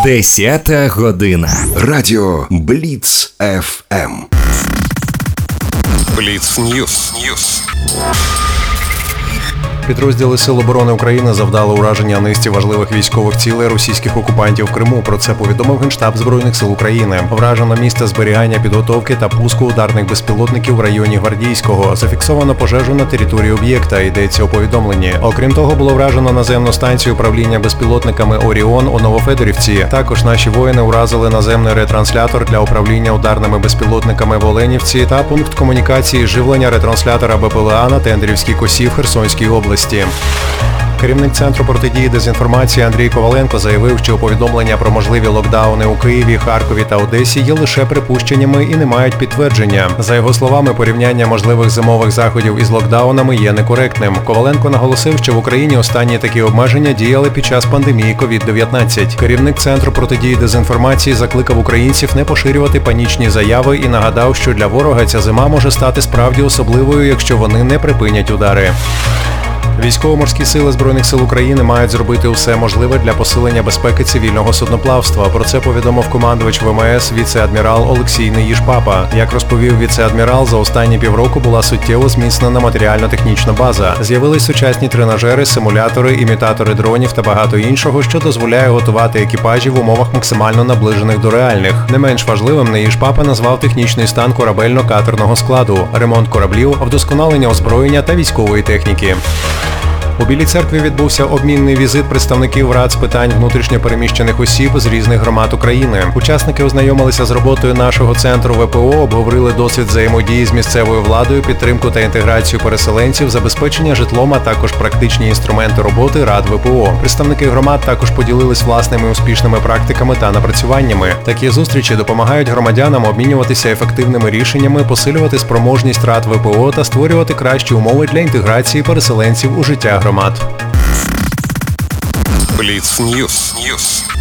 10 година. Радіо Бліц ФМ. Бліц Ньюс. Підрозділи Сил оборони України завдали ураження низці важливих військових цілей російських окупантів в Криму. Про це повідомив Генштаб Збройних сил України. Вражено місце зберігання, підготовки та пуску ударних безпілотників в районі Гвардійського. Зафіксовано пожежу на території об'єкта, йдеться у повідомленні. Окрім того, було вражено наземну станцію управління безпілотниками «Оріон» у Новофедорівці. Також наші воїни уразили наземний ретранслятор для управління ударними безпілотниками в Оленівці та пункт комунікації живлення ретранслятора БПЛА на Тендрівській косі в Херсонській області. Керівник Центру протидії дезінформації Андрій Коваленко заявив, що повідомлення про можливі локдауни у Києві, Харкові та Одесі є лише припущеннями і не мають підтвердження. За його словами, порівняння можливих зимових заходів із локдаунами є некоректним. Коваленко наголосив, що в Україні останні такі обмеження діяли під час пандемії COVID-19. Керівник Центру протидії дезінформації закликав українців не поширювати панічні заяви і нагадав, що для ворога ця зима може стати справді особливою, якщо вони не припинять удари. Військово-морські сили Збройних сил України мають зробити усе можливе для посилення безпеки цивільного судноплавства. Про це повідомив командувач ВМС віце-адмірал Олексій Неїж-Папа. Як розповів віце-адмірал, за останні півроку була суттєво зміцнена матеріально-технічна база. З'явились сучасні тренажери, симулятори, імітатори дронів та багато іншого, що дозволяє готувати екіпажі в умовах максимально наближених до реальних. Не менш важливим Неїж-Папа назвав технічний стан корабельно-катерного складу, ремонт кораблів, вдосконалення озброєння та військової техніки. У Білій Церкві відбувся обмінний візит представників рад з питань внутрішньопереміщених осіб з різних громад України. Учасники ознайомилися з роботою нашого центру ВПО, обговорили досвід взаємодії з місцевою владою, підтримку та інтеграцію переселенців, забезпечення житлом, а також практичні інструменти роботи рад ВПО. Представники громад також поділились власними успішними практиками та напрацюваннями. Такі зустрічі допомагають громадянам обмінюватися ефективними рішеннями, посилювати спроможність рад ВПО та створювати кращі умови для інтеграції переселенців у життя громад. Бліц Ньюс.